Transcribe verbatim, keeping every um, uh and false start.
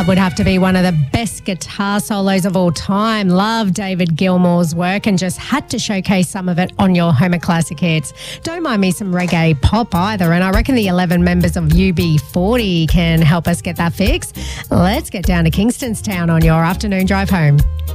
That would have to be one of the best guitar solos of all time. Love David Gilmour's work and just had to showcase some of it on your Homer Classic Hits. Don't mind me some reggae pop either, and I reckon the eleven members of U B forty can help us get that fix. Let's get down to Kingston's Town on your afternoon drive home.